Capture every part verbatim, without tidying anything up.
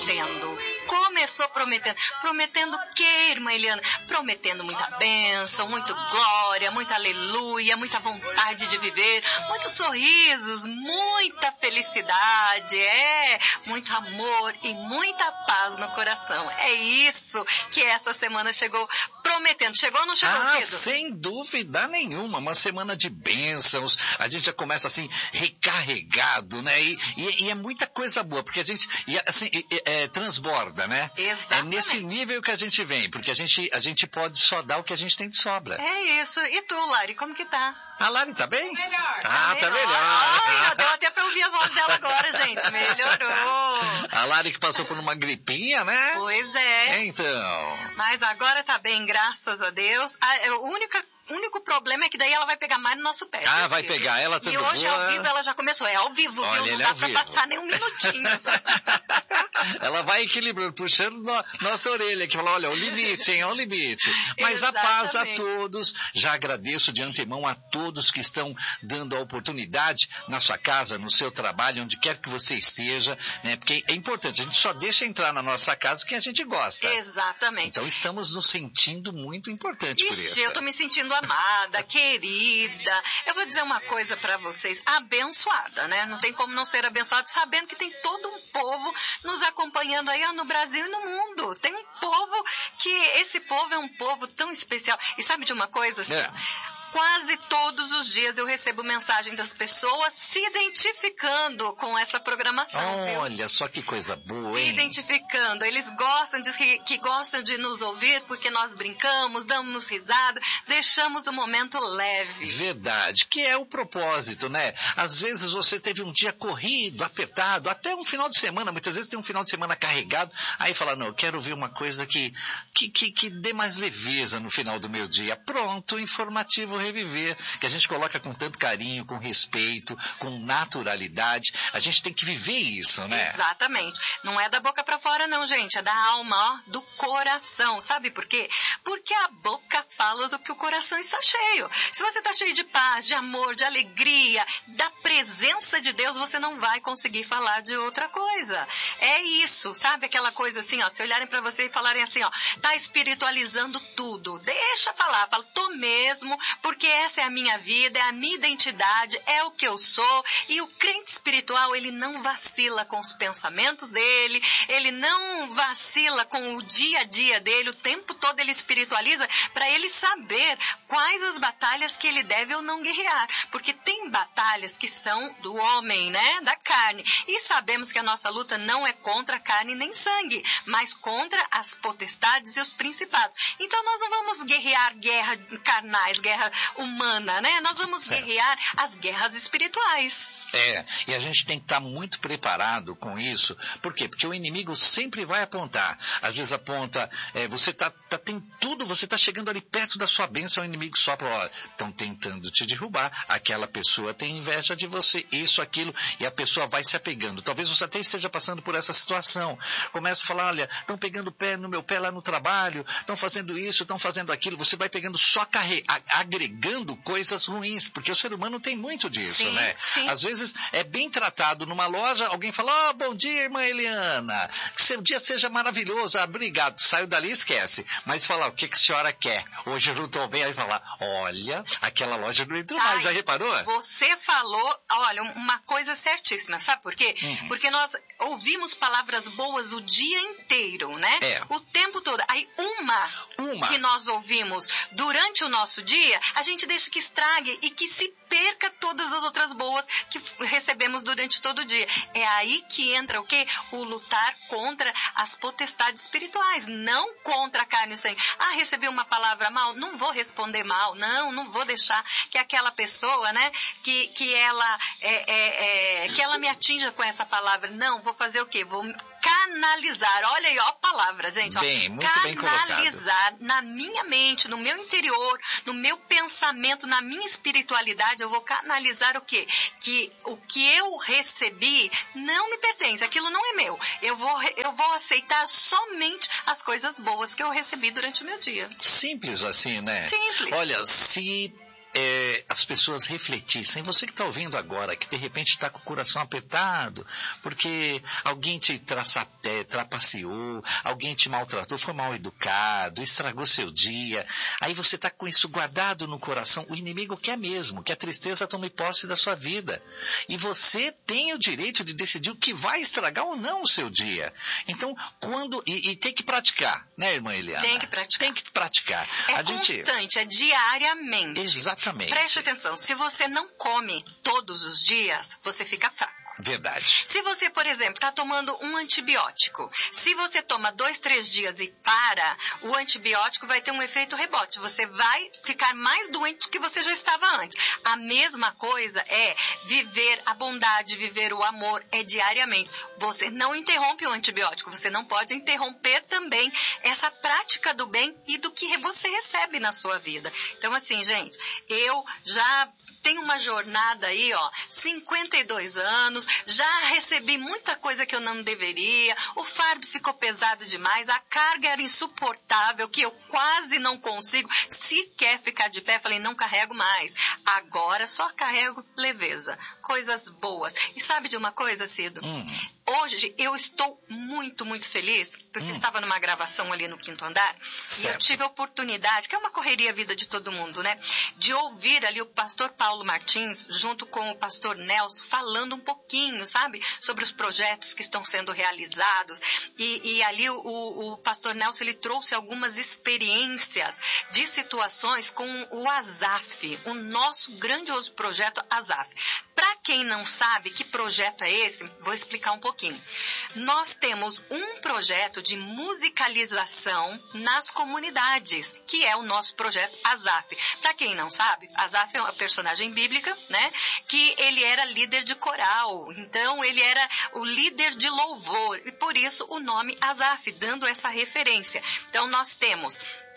prometendo. Começou prometendo. Prometendo o quê, irmã Eliana? Prometendo muita bênção, muito glória, muita aleluia, muita vontade de viver, muitos sorrisos, muita felicidade, é, muito amor e muita paz no coração. É isso que essa semana chegou prometendo. Chegou ou não chegou, Ah, Cido? sem dúvida nenhuma. Uma semana de bênçãos. A gente já começa assim, recarregado, né? E, e, e é muita coisa boa, porque a gente, e, assim, é, é, transborda, né? Exatamente. É nesse nível que a gente vem, porque a gente, a gente pode só dar o que a gente tem de sobra. É isso. E tu, Lari, como que tá? A Lari tá bem? Melhor. Ah, tá melhor. Ai, deu até pra ouvir a voz dela agora, gente. Melhorou. A Lari que passou por uma gripinha, né? Pois é. Então. Mas agora tá bem, graças a Deus. A, a única... O único problema é que daí ela vai pegar mais no nosso pé. Ah, viu, vai Silvio? pegar. Ela tanto E hoje boa... ao vivo ela já começou. É ao vivo, Olha, viu? Não ele é dá ao pra vivo. passar nem um minutinho. Ela vai equilibrando, puxando no, nossa orelha, que fala, olha, o limite, hein, o limite. Mas a paz a todos. Já agradeço de antemão a todos que estão dando a oportunidade na sua casa, no seu trabalho, onde quer que você esteja, né? Porque é importante, a gente só deixa entrar na nossa casa quem a gente gosta. Exatamente. Então estamos nos sentindo muito importante por Ixi, isso. eu tô me sentindo amada, querida. Eu vou dizer uma coisa pra vocês, abençoada, né? Não tem como não ser abençoada, sabendo que tem todo um povo nos acompanhando aí ó, no Brasil e no mundo. Tem um povo que, esse povo é um povo tão especial. E sabe de uma coisa? É. Quase todos os dias eu recebo mensagem das pessoas se identificando com essa programação. Olha viu? só que coisa boa, Se hein? identificando. Eles gostam, diz que, que gostam de nos ouvir porque nós brincamos, damos risada, deixamos o momento leve. Verdade, que é o propósito, né? Às vezes você teve um dia corrido, apertado, até um final de semana, muitas vezes tem um final de semana carregado, aí fala, não, eu quero ver uma coisa que, que, que, que dê mais leveza no final do meu dia. Pronto, informativo Reviver, que a gente coloca com tanto carinho, com respeito, com naturalidade. A gente tem que viver isso, né? Exatamente. Não é da boca pra fora não, gente. É da alma, ó, do coração. Sabe por quê? Porque a boca fala do que o coração está cheio. Se você está cheio de paz, de amor, de alegria, da presença de Deus, você não vai conseguir falar de outra coisa. É isso, sabe? Aquela coisa assim, ó, se olharem pra você e falarem assim, ó, tá espiritualizando tudo. Deixa falar. Fala, tô mesmo, porque porque essa é a minha vida, é a minha identidade, é o que eu sou. E o crente espiritual, ele não vacila com os pensamentos dele, ele não vacila com o dia a dia dele, o tempo todo ele espiritualiza para ele saber quais as batalhas que ele deve ou não guerrear. Porque tem batalhas que são do homem, né, da carne. E sabemos que a nossa luta não é contra a carne nem sangue, mas contra as potestades e os principados. Então nós não vamos guerrear guerra carnais, guerra humana, né? Nós vamos certo. guerrear as guerras espirituais. É, e a gente tem que estar muito preparado com isso. Por quê? Porque o inimigo sempre vai apontar. Às vezes aponta, é, você tá, tá, tem tudo, você tá chegando ali perto da sua bênção, o inimigo sopra, ó, estão tentando te derrubar, aquela pessoa tem inveja de você, isso, aquilo, e a pessoa vai se apegando. Talvez você até esteja passando por essa situação. Começa a falar, olha, estão pegando o pé no meu pé lá no trabalho, estão fazendo isso, estão fazendo aquilo, você vai pegando só carre... agregando coisas ruins, porque o ser humano tem muito disso, sim, né? Sim. Às vezes é bem tratado numa loja, alguém fala, oh, bom dia, irmã Eliana, que seu dia seja maravilhoso, ah, obrigado, saiu dali e esquece. Mas fala, o que, que a senhora quer? Hoje eu não estou bem, aí fala, olha, aquela loja não entrou mais, já reparou? Você falou, olha, uma coisa certíssima, sabe por quê? Uhum. Porque nós ouvimos palavras boas o dia inteiro, né? É. O tempo todo. Aí uma, uma que nós ouvimos durante o nosso dia, a gente deixa que estrague e que se perca todas as outras boas que recebemos durante todo o dia. É aí que entra o quê? O lutar contra as potestades espirituais, não contra a carne e o sangue. Ah, recebi uma palavra mal, não vou responder mal, não, não vou deixar que aquela pessoa, né, que, que ela é, é, é, que ela me atinja com essa palavra. Não, vou fazer o quê? Vou canalizar, olha aí, ó a palavra, gente, bem, ó, muito bem colocado. Canalizar na minha mente, no meu interior, no meu pensamento, na minha espiritualidade, eu vou canalizar o quê? Que o que eu recebi não me pertence, aquilo não é meu. Eu vou, eu vou aceitar somente as coisas boas que eu recebi durante o meu dia. Simples assim, né? Simples. Olha, se É, as pessoas refletissem, você que está ouvindo agora, que de repente está com o coração apertado, porque alguém te traça, é, trapaceou, alguém te maltratou, foi mal educado, estragou seu dia. Aí você está com isso guardado no coração. O inimigo quer mesmo que a tristeza tome posse da sua vida. E você tem o direito de decidir o que vai estragar ou não o seu dia. Então, quando... E, e tem que praticar, né, irmã Eliana? Tem que praticar. Tem que praticar. É a constante, gente... é diariamente. Exatamente. Preste atenção, se você não come todos os dias, você fica fraco. Verdade. Se você, por exemplo, está tomando um antibiótico, se você toma dois, três dias e para, o antibiótico vai ter um efeito rebote. Você vai ficar mais doente do que você já estava antes. A mesma coisa é viver a bondade, viver o amor, é diariamente. Você não interrompe o antibiótico, você não pode interromper também essa prática do bem e do que você recebe na sua vida. Então, assim, gente, eu já... tenho uma jornada aí, ó, cinquenta e dois anos, já recebi muita coisa que eu não deveria, o fardo ficou pesado demais, a carga era insuportável, que eu quase não consigo sequer ficar de pé. Falei, não carrego mais. Agora só carrego leveza, coisas boas. E sabe de uma coisa, Cido? Hum. Hoje eu estou muito, muito feliz, porque hum. estava numa gravação ali no quinto andar, certo. E eu tive a oportunidade, que é uma correria a vida de todo mundo, né? De ouvir ali o pastor Paulo Martins, junto com o pastor Nelson, falando um pouquinho, sabe? Sobre os projetos que estão sendo realizados. E, e ali o, o pastor Nelson, ele trouxe algumas experiências de situações com o ASAF, o nosso grandioso projeto ASAF. Para quem não sabe que projeto é esse, vou explicar um pouquinho. Nós temos um projeto de musicalização nas comunidades, que é o nosso projeto ASAF. Para quem não sabe, ASAF é uma personagem bíblica, né? Que ele era líder de coral, então ele era o líder de louvor, e por isso o nome ASAF, dando essa referência. Então nós temos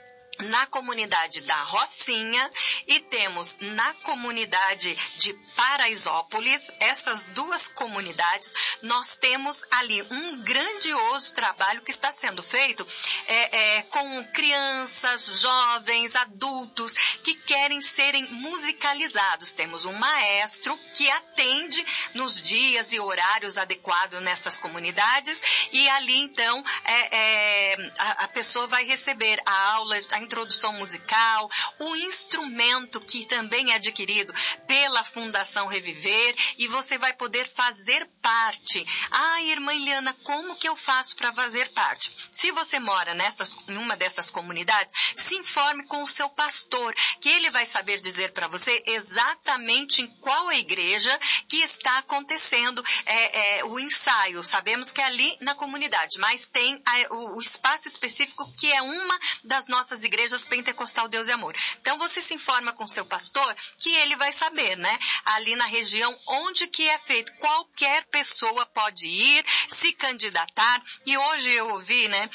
na comunidade da Rocinha e temos na comunidade de Paraisópolis, essas duas comunidades, nós temos ali um grandioso trabalho que está sendo feito é, é, com crianças, jovens, adultos que querem serem musicalizados. Temos um maestro que atende nos dias e horários adequados nessas comunidades e ali então é, é, a, a pessoa vai receber a aula, a introdução musical, o instrumento que também é adquirido pela Fundação Reviver e você vai poder fazer parte. Ah, irmã Eliana, como que eu faço para fazer parte? Se você mora nessas, em uma dessas comunidades, se informe com o seu pastor, que ele vai saber dizer para você exatamente em qual igreja que está acontecendo é, é, o ensaio. Sabemos que é ali na comunidade, mas tem a, o, o espaço específico que é uma das nossas igrejas Pentecostal Deus e Amor. Então você se informa com seu pastor que ele vai saber, né? Ali na região onde que é feito. Qualquer pessoa pode ir, se candidatar. E hoje eu ouvi, né,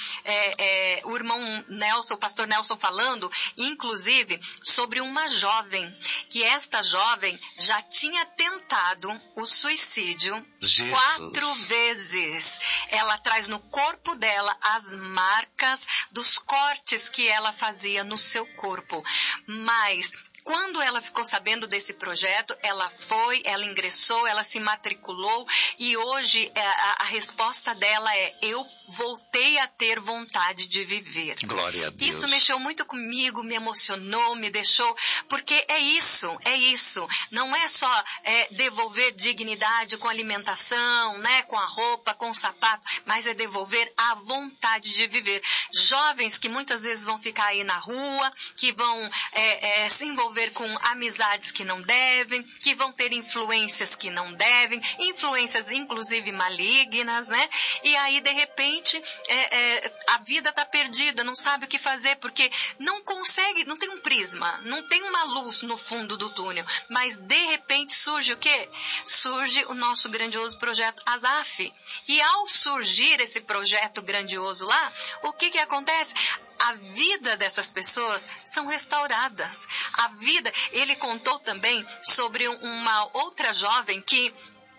é, é, o irmão Nelson, o pastor Nelson falando, inclusive, sobre uma jovem, que esta jovem já tinha tentado o suicídio Jesus. quatro vezes. Ela traz no corpo dela as marcas dos cortes que ela fazia no seu corpo, mas quando ela ficou sabendo desse projeto, ela foi, ela ingressou, ela se matriculou e hoje a, a resposta dela é: eu voltei a ter vontade de viver. Glória a Deus. Isso mexeu muito comigo, me emocionou, me deixou, porque é isso, é isso. Não é só é, devolver dignidade com alimentação, né, com a roupa, com o sapato, mas é devolver a vontade de viver. Jovens que muitas vezes vão ficar aí na rua, que vão é, é, se envolver com amizades que não devem, que vão ter influências que não devem, influências inclusive malignas, né? E aí, de repente, é, é, a vida está perdida, não sabe o que fazer, porque não consegue, não tem um prisma, não tem uma luz no fundo do túnel, mas de repente surge o quê? Surge o nosso grandioso projeto ASAF. E ao surgir esse projeto grandioso lá, o que que acontece? A vida dessas pessoas são restauradas. A vida, ele contou também sobre uma outra jovem que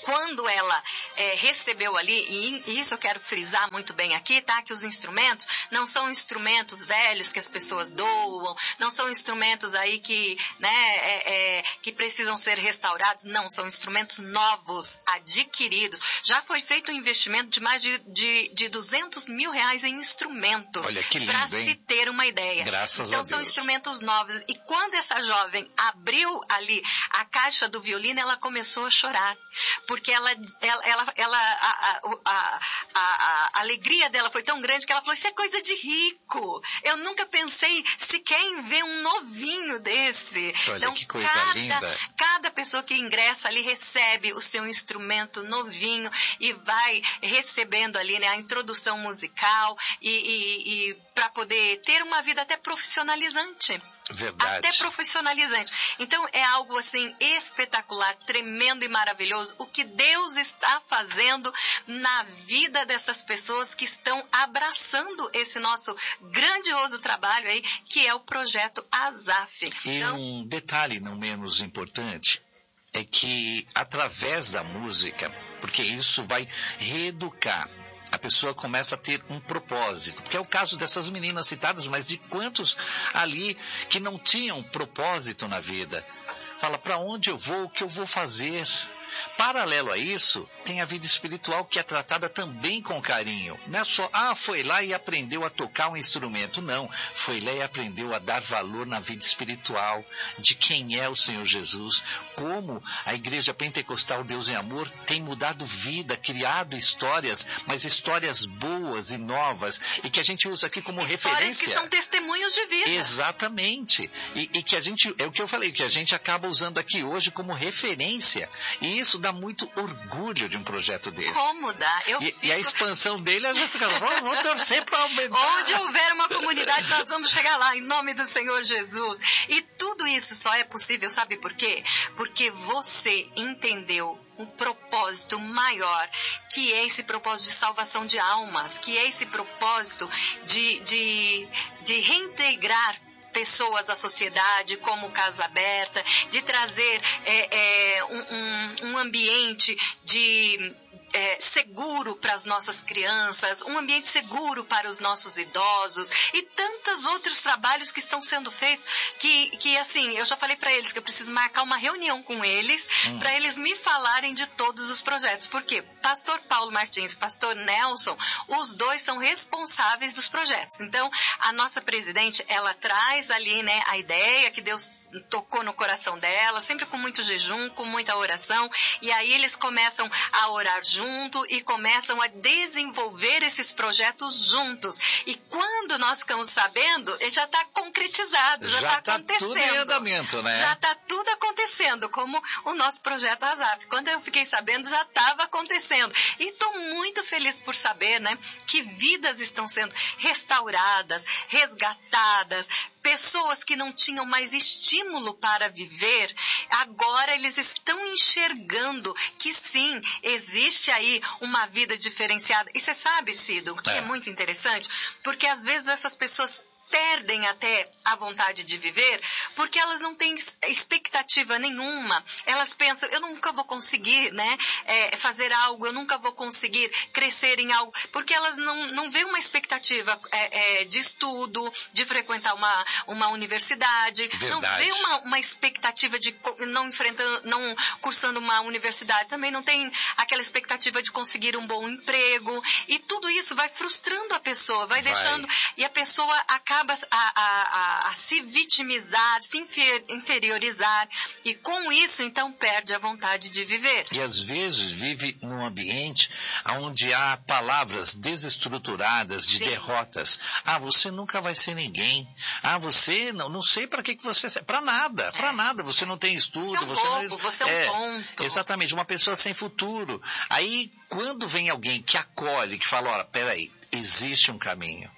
quando ela é, recebeu ali, e isso eu quero frisar muito bem aqui, tá? Que os instrumentos não são instrumentos velhos que as pessoas doam, não são instrumentos aí que, né, é, é, que precisam ser restaurados, não, são instrumentos novos, adquiridos. Já foi feito um investimento de mais de, de, de duzentos mil reais em instrumentos. Olha que lindo, para hein? se ter uma ideia. Graças então a Deus. São instrumentos novos. E quando essa jovem abriu ali a caixa do violino, ela começou a chorar. Porque ela, ela, ela, ela a, a, a, a, a alegria dela foi tão grande que ela falou, isso é coisa de rico. Eu nunca pensei sequer em ver um novinho desse. Olha, então, que coisa cada, linda. Cada pessoa que ingressa ali recebe o seu instrumento novinho e vai recebendo ali, né, a introdução musical e, e, e para poder ter uma vida até profissionalizante. Verdade. Até profissionalizante. Então é algo assim espetacular, tremendo e maravilhoso o que Deus está fazendo na vida dessas pessoas que estão abraçando esse nosso grandioso trabalho aí, que é o projeto Azaf. E então, um detalhe não menos importante é que através da música, porque isso vai reeducar, a pessoa começa a ter um propósito, porque é o caso dessas meninas citadas, mas de quantos ali que não tinham propósito na vida. Fala, para onde eu vou, o que eu vou fazer? Paralelo a isso, tem a vida espiritual que é tratada também com carinho. Não é só, ah, foi lá e aprendeu a tocar um instrumento. Não, foi lá e aprendeu a dar valor na vida espiritual, de quem é o Senhor Jesus, como a Igreja Pentecostal Deus em Amor tem mudado vida, criado histórias, mas histórias boas e novas, e que a gente usa aqui como histórias referência. que são testemunhos de vida. Exatamente. E, e que a gente, é o que eu falei, que a gente acaba usando aqui hoje como referência. E isso dá muito orgulho de um projeto desse. Como dá? Eu e, fico... e a expansão dele, a gente fica, vamos, vamos torcer para aumentar. Onde houver uma comunidade, nós vamos chegar lá, em nome do Senhor Jesus. E tudo isso só é possível, sabe por quê? Porque você entendeu um propósito maior, que é esse propósito de salvação de almas, que é esse propósito de, de, de reintegrar pessoas à sociedade, como Casa Aberta, de trazer é, é, um, um, um ambiente de... É, seguro para as nossas crianças, um ambiente seguro para os nossos idosos e tantos outros trabalhos que estão sendo feitos que, que assim, eu já falei para eles que eu preciso marcar uma reunião com eles hum. para eles me falarem de todos os projetos. Por quê? Pastor Paulo Martins e Pastor Nelson, os dois são responsáveis dos projetos. Então, a nossa presidente, ela traz ali, né, a ideia que Deus tocou no coração dela, sempre com muito jejum, com muita oração, e aí eles começam a orar junto e começam a desenvolver esses projetos juntos. E quando nós ficamos sabendo, já está concretizado, já está tá acontecendo. Já está tudo em andamento, né? Já está tudo acontecendo, como o nosso projeto Azaf. Quando eu fiquei sabendo, já estava acontecendo. E estou muito feliz por saber, né, que vidas estão sendo restauradas, resgatadas, pessoas que não tinham mais estímulo para viver, agora eles estão enxergando que sim, existe aí uma vida diferenciada. E você sabe, Cido, que é. é muito interessante, porque às vezes essas pessoas perdem até a vontade de viver, porque elas não têm expectativa nenhuma. Elas pensam, eu nunca vou conseguir, né, é, fazer algo, eu nunca vou conseguir crescer em algo, porque elas não, não veem uma expectativa é, é, de estudo, de frequentar uma, uma universidade, Verdade. Não vê uma, uma expectativa de não enfrentando, não cursando uma universidade, também não tem aquela expectativa de conseguir um bom emprego, e tudo isso vai frustrando a pessoa, vai, vai. deixando, e a pessoa acaba A, a, a, a se vitimizar, se infer, inferiorizar, e com isso então perde a vontade de viver. E às vezes vive num ambiente onde há palavras desestruturadas de Sim. derrotas. Ah, você nunca vai ser ninguém. Ah, você não, não sei para que, que você serve. Para nada, é. para nada. Você não tem estudo. Você é um você, bobo, não, você é um é, tonto. Exatamente, uma pessoa sem futuro. Aí quando vem alguém que acolhe, que fala, olha, peraí, existe um caminho.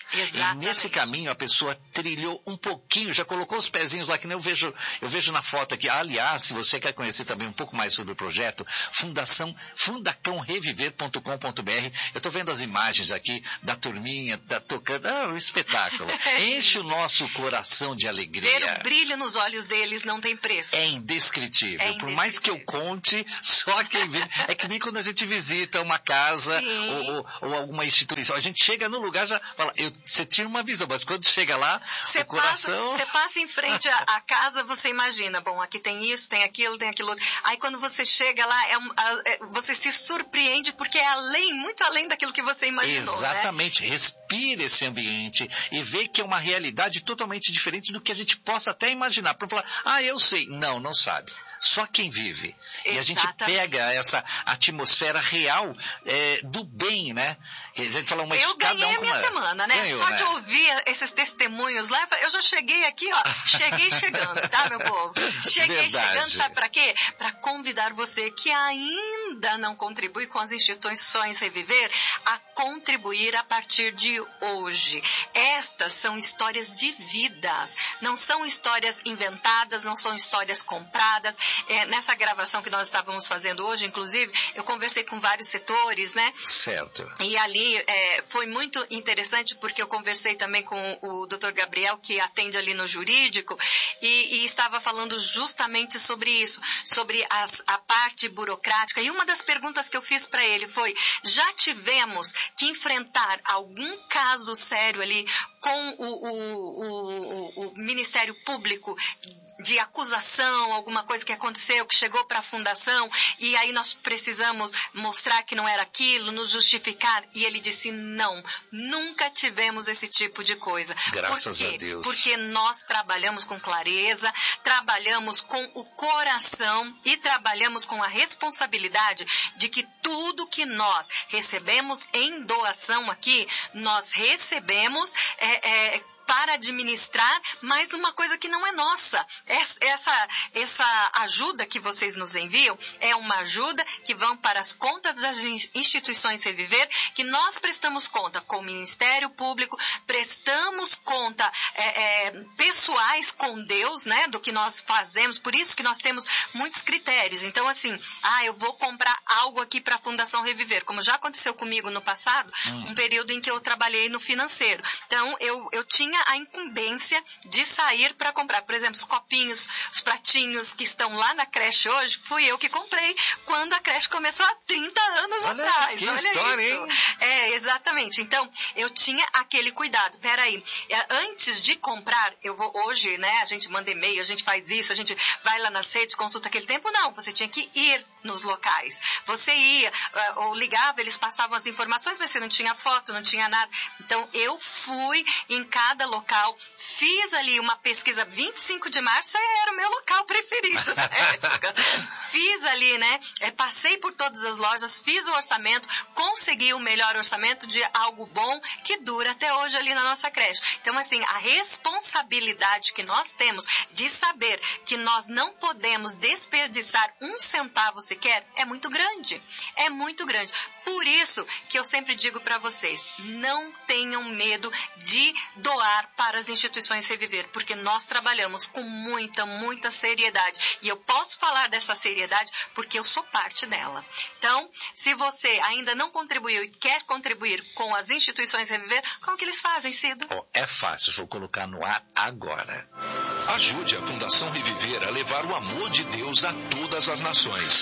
Exatamente. E nesse caminho a pessoa trilhou um pouquinho, já colocou os pezinhos lá, que nem eu vejo, eu vejo na foto aqui. Aliás, se você quer conhecer também um pouco mais sobre o projeto, Fundação, fundacão reviver ponto com ponto br. Eu estou vendo as imagens aqui da turminha, da tocando, ah, um espetáculo. Enche o nosso coração de alegria. Ver o brilho nos olhos deles não tem preço. É indescritível. É indescritível. Por mais que eu conte, só quem vive. É que nem quando a gente visita uma casa ou, ou, ou alguma instituição. A gente chega no lugar já fala, eu, você tira uma visão, mas quando chega lá, você o coração... Passa, você passa em frente à, à casa, você imagina, bom, aqui tem isso, tem aquilo, tem aquilo outro. Aí quando você chega lá, é, é, você se surpreende porque é além, muito além daquilo que você imaginou. Exatamente. Né? Respira esse ambiente e vê que é uma realidade totalmente diferente do que a gente possa até imaginar. Para falar, ah, eu sei. Não, não sabe. Só quem vive. Exatamente. E a gente pega essa atmosfera real é, do bem, né? A gente fala uma Eu ganhei um a minha uma... semana, né? Ganhou, Só né? de ouvir esses testemunhos lá, eu já cheguei aqui, ó. Cheguei chegando, tá, meu povo? Cheguei Verdade. chegando, sabe pra quê? Pra convidar você que ainda não contribui com as instituições Reviver a contribuir a partir de hoje. Estas são histórias de vidas. Não são histórias inventadas, não são histórias compradas. É, nessa gravação que nós estávamos fazendo hoje, inclusive, eu conversei com vários setores, né? Certo. E ali é, foi muito interessante porque eu conversei também com o doutor Gabriel, que atende ali no jurídico, e, e estava falando justamente sobre isso, sobre as, a parte burocrática. E uma das perguntas que eu fiz para ele foi, já tivemos que enfrentar algum caso sério ali com o, o, o, o, o Ministério Público de acusação, alguma coisa que aconteceu, que chegou para a fundação, e aí nós precisamos mostrar que não era aquilo, nos justificar, e ele disse, não, nunca tivemos esse tipo de coisa. Graças a Deus. Porque nós trabalhamos com clareza, trabalhamos com o coração e trabalhamos com a responsabilidade de que tudo que nós recebemos em doação aqui, nós recebemos é, é, para administrar, mas uma coisa que não é nossa. Essa, essa ajuda que vocês nos enviam é uma ajuda que vão para as contas das instituições Reviver, que nós prestamos conta com o Ministério Público, prestamos conta é, é, pessoais com Deus, né, do que nós fazemos, por isso que nós temos muitos critérios. Então, assim, ah, eu vou comprar algo aqui para a Fundação Reviver, como já aconteceu comigo no passado, hum. um período em que eu trabalhei no financeiro. Então, eu, eu tinha a incumbência de sair para comprar. Por exemplo, os copinhos, os pratinhos que estão lá na creche hoje, fui eu que comprei quando a creche começou há trinta anos Olha, atrás. Que Olha história, isso. Hein? É, exatamente. Então, eu tinha aquele cuidado. Peraí, antes de comprar, eu vou hoje, né, a gente manda e-mail, a gente faz isso, a gente vai lá nas redes, consulta aquele tempo. Não, você tinha que ir nos locais. Você ia, ou ligava, eles passavam as informações, mas você não tinha foto, não tinha nada. Então, eu fui em cada local, fiz ali uma pesquisa, vinte e cinco de março era o meu local preferido na época. Fiz ali, né, passei por todas as lojas, fiz o orçamento, consegui o melhor orçamento de algo bom que dura até hoje ali na nossa creche. Então, assim, a responsabilidade que nós temos de saber que nós não podemos desperdiçar um centavo sequer é muito grande. É muito grande. Por isso que eu sempre digo para vocês, não tenham medo de doar para as instituições Reviver, porque nós trabalhamos com muita, muita seriedade. E eu posso falar dessa seriedade porque eu sou parte dela. Então, se você ainda não contribuiu e quer contribuir com as instituições Reviver, como que eles fazem, Cido? Oh, é fácil, vou colocar no ar agora. Ajude a Fundação Reviver a levar o amor de Deus a todas as nações.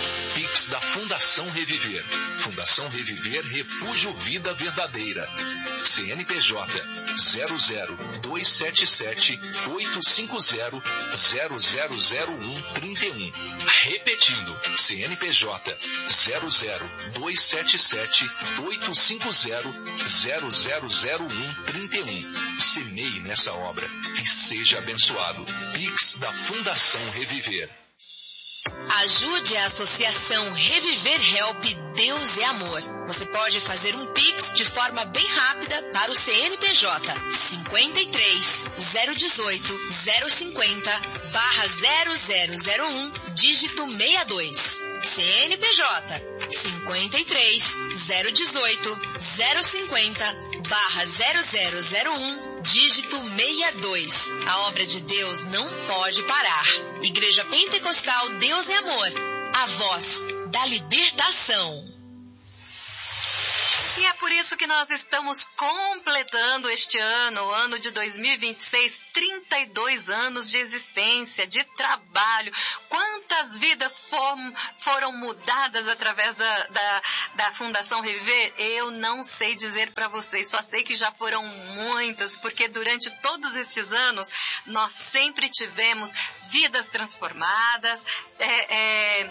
Pix da Fundação Reviver. Fundação Reviver Refúgio Vida Verdadeira. C N P J zero zero dois sete sete oito cinco zero zero zero zero um três um. Repetindo, C N P J zero zero dois sete sete oito cinco zero zero zero zero um três um. Semeie nessa obra e seja abençoado. Pix da Fundação Reviver. Ajude a Associação Reviver Help Deus é Amor. Você pode fazer um Pix de forma bem rápida para o C N P J cinquenta e três, zero dezoito, zero cinquenta, barra zero zero zero um, dígito sessenta e dois. C N P J cinquenta e três, zero dezoito, zero cinquenta, barra zero zero zero um, dígito sessenta e dois. A obra de Deus não pode parar. Igreja Pentecostal Deus é Amor, a voz da libertação. E é por isso que nós estamos completando este ano, o ano de dois mil e vinte e seis, trinta e dois anos de existência, de trabalho. Quantas vidas foram, foram mudadas através da, da, da Fundação Reviver? Eu não sei dizer para vocês, só sei que já foram muitas, porque durante todos estes anos nós sempre tivemos vidas transformadas, é, é,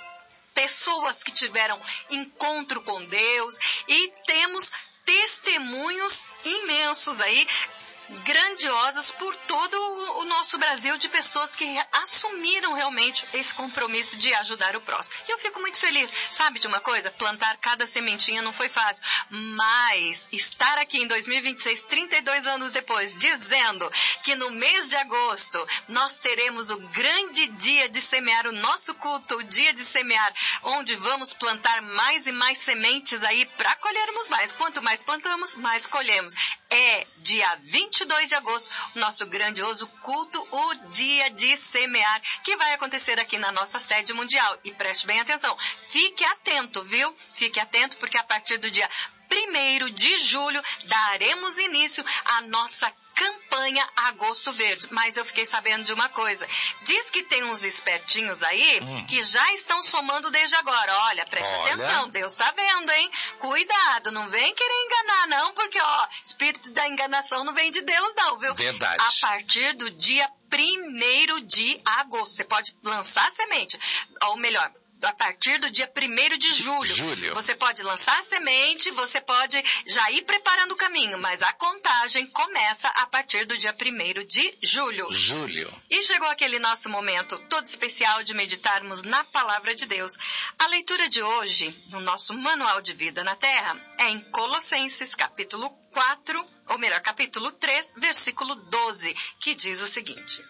pessoas que tiveram encontro com Deus e temos testemunhos imensos aí, grandiosos por todo o nosso Brasil, de pessoas que assumiram realmente esse compromisso de ajudar o próximo. E eu fico muito feliz. Sabe de uma coisa? Plantar cada sementinha não foi fácil, mas estar aqui em dois mil e vinte e seis, trinta e dois anos depois, dizendo que no mês de agosto nós teremos o grande dia de semear, o nosso culto, o dia de semear, onde vamos plantar mais e mais sementes aí para colhermos mais. Quanto mais plantamos, mais colhemos. É dia vinte e dois de agosto, o nosso grandioso culto, o dia de semear, que vai acontecer aqui na nossa sede mundial. E preste bem atenção, fique atento, viu? Fique atento, porque a partir do dia primeiro de julho daremos início à nossa campanha Agosto Verde. Mas eu fiquei sabendo de uma coisa. Diz que tem uns espertinhos aí hum. que já estão somando desde agora. Olha, preste Olha. atenção, Deus tá vendo, hein? Cuidado, não vem querer enganar não, porque, ó, espírito da enganação não vem de Deus não, viu? Verdade. A partir do dia primeiro de agosto, você pode lançar a semente, ou melhor, a partir do dia primeiro de julho. Julho. Você pode lançar a semente, você pode já ir preparando o caminho, mas a contagem começa a partir do dia primeiro de julho. Julho. E chegou aquele nosso momento todo especial de meditarmos na Palavra de Deus. A leitura de hoje, no nosso Manual de Vida na Terra, é em Colossenses, capítulo quatro, ou melhor, capítulo três, versículo doze, que diz o seguinte: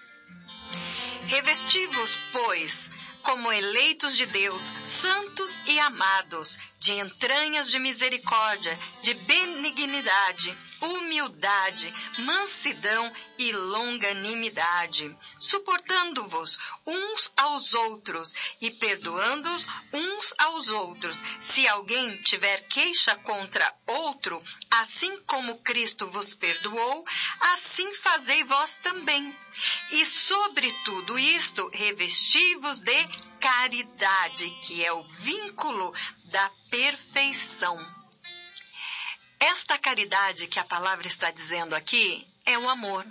Revesti-vos, pois, como eleitos de Deus, santos e amados, de entranhas de misericórdia, de benignidade, humildade, mansidão e longanimidade, suportando-vos uns aos outros e perdoando-os uns aos outros. Se alguém tiver queixa contra outro, assim como Cristo vos perdoou, assim fazei vós também. E sobre tudo isto, revesti-vos de caridade, que é o vínculo da perfeição. Esta caridade que a palavra está dizendo aqui é o amor.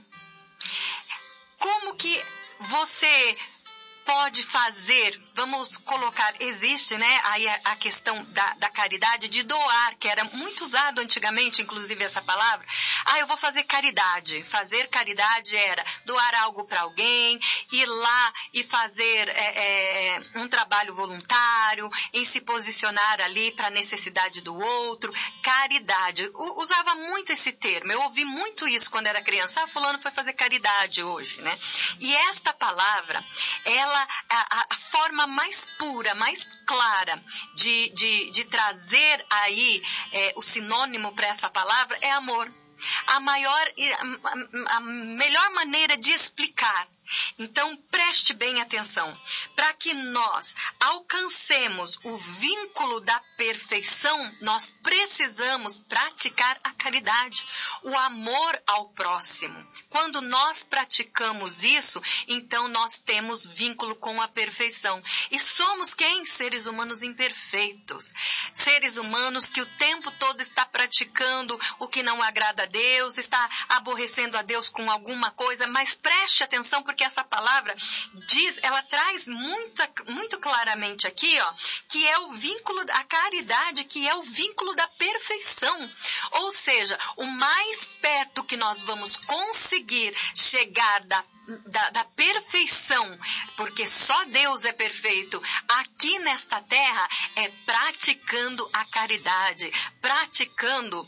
Como que você pode fazer, vamos colocar, existe, né, aí a, a questão da, da caridade, de doar, que era muito usado antigamente, inclusive essa palavra. Ah, eu vou fazer caridade. Fazer caridade era doar algo para alguém, ir lá e fazer é, é, um trabalho voluntário, em se posicionar ali para a necessidade do outro. Caridade. U, usava muito esse termo. Eu ouvi muito isso quando era criança. Ah, fulano foi fazer caridade hoje, né? E esta palavra, ela A, a forma mais pura, mais clara de, de, de trazer aí é, o sinônimo para essa palavra é amor. A maior, a, a melhor maneira de explicar. Então, preste bem atenção. Para que nós alcancemos o vínculo da perfeição, nós precisamos praticar a caridade, o amor ao próximo. Quando nós praticamos isso, então nós temos vínculo com a perfeição. E somos quem? Seres humanos imperfeitos. Seres humanos que o tempo todo está praticando o que não agrada a Deus, está aborrecendo a Deus com alguma coisa, mas preste atenção, porque porque essa palavra diz, ela traz muita, muito claramente aqui, ó, que é o vínculo, a caridade, que é o vínculo da perfeição. Ou seja, o mais perto que nós vamos conseguir chegar da Da, da perfeição, porque só Deus é perfeito, aqui nesta terra, é praticando a caridade, praticando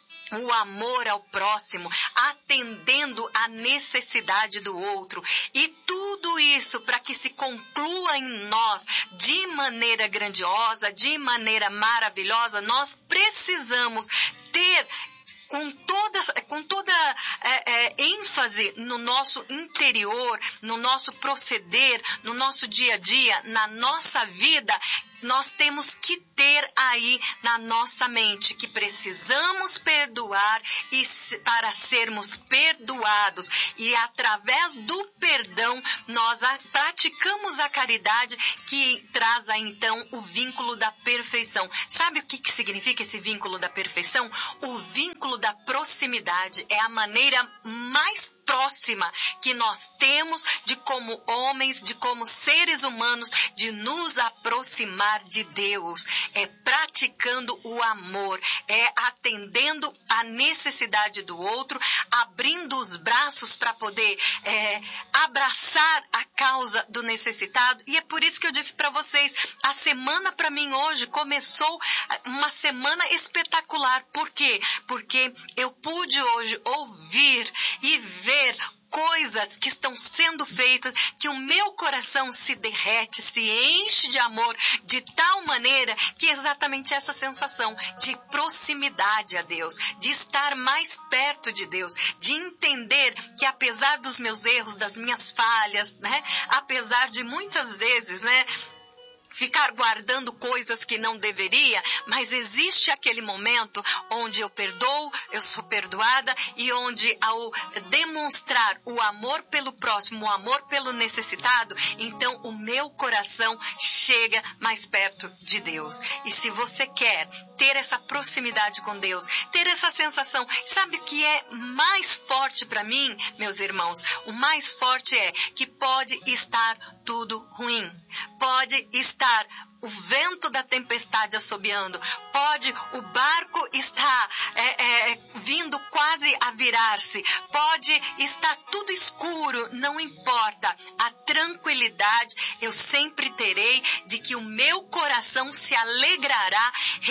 o amor ao próximo, atendendo à necessidade do outro. E tudo isso para que se conclua em nós de maneira grandiosa, de maneira maravilhosa, nós precisamos ter com toda, com toda é, é, ênfase no nosso interior, no nosso proceder, no nosso dia a dia, na nossa vida, nós temos que ter aí na nossa mente que precisamos perdoar e para sermos perdoados. E através do perdão, nós a, praticamos a caridade que traz aí, então, o vínculo da perfeição. Sabe o que, que significa esse vínculo da perfeição? O vínculo da proximidade é a maneira mais próxima que nós temos de como homens, de como seres humanos, de nos aproximar de Deus. É praticando o amor, é atendendo a necessidade do outro, abrindo os braços para poder é, abraçar a causa do necessitado. E é por isso que eu disse para vocês, a semana para mim hoje começou uma semana espetacular. Por quê? Porque eu pude hoje ouvir e ver coisas que estão sendo feitas, que o meu coração se derrete, se enche de amor, de tal maneira que é exatamente essa sensação de proximidade a Deus, de estar mais perto de Deus, de entender que apesar dos meus erros, das minhas falhas, né, apesar de muitas vezes, né, ficar guardando coisas que não deveria, mas existe aquele momento onde eu perdoo, eu sou perdoada, e onde ao demonstrar o amor pelo próximo, o amor pelo necessitado, então o meu coração chega mais perto de Deus. E se você quer ter essa proximidade com Deus, ter essa sensação, sabe o que é mais forte para mim, meus irmãos? O mais forte é que pode estar tudo ruim, pode estar o vento da tempestade assobiando, pode o barco estar é, é, vindo quase a virar-se, pode estar tudo escuro, não importa. A tranquilidade eu sempre terei de que o meu coração se alegrará,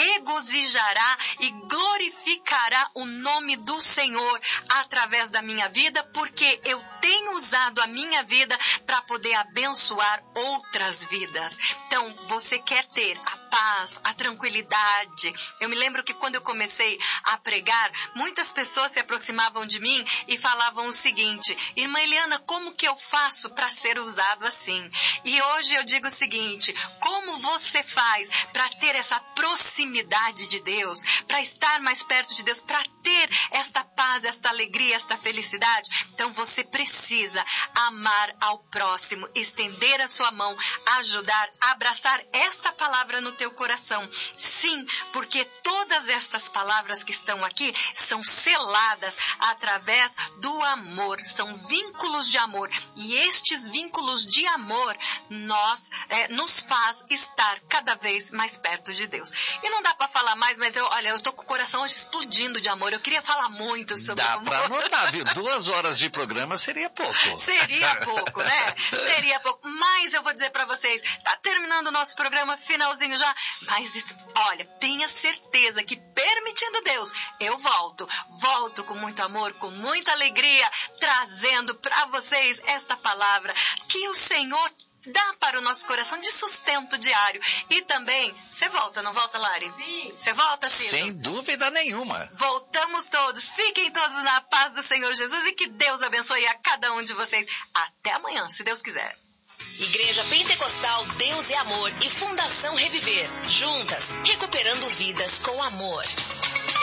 regozijará e glorificará o nome do Senhor através da minha vida, porque eu tenho usado a minha vida para poder abençoar outras vidas. Então, você quer ter a paz, a tranquilidade. Eu me lembro que quando eu comecei a pregar, muitas pessoas se aproximavam de mim e falavam o seguinte: irmã Eliana, como que eu faço para ser usado assim? E hoje eu digo o seguinte: como você faz para ter essa proximidade de Deus, para estar mais perto de Deus, para ter esta paz, esta alegria, esta felicidade? Então você precisa amar ao próximo, estender a sua mão, ajudar, abraçar esta palavra no teu coração. Sim, porque todas estas palavras que estão aqui são seladas através do amor, são vínculos de amor, e estes vínculos de amor nós, é, nos faz estar cada vez mais perto de Deus. E não dá para falar mais, mas eu, olha, eu tô com o coração hoje explodindo de amor, eu queria falar muito sobre dá amor. Dá para anotar, viu? Duas horas de programa seria pouco. Seria pouco, né? Seria pouco, mas eu vou dizer para vocês, tá terminando o nosso programa, finalzinho já, mas olha, tenha certeza que permitindo Deus, eu volto, volto com muito amor, com muita alegria, trazendo para vocês esta palavra que o Senhor dá para o nosso coração de sustento diário. E também, você volta, não volta, Lari? Sim. Você volta, Ciro? Sem dúvida nenhuma. Voltamos todos. Fiquem todos na paz do Senhor Jesus e que Deus abençoe a cada um de vocês. Até amanhã, se Deus quiser. Igreja Pentecostal Deus é Amor e Fundação Reviver. Juntas, recuperando vidas com amor.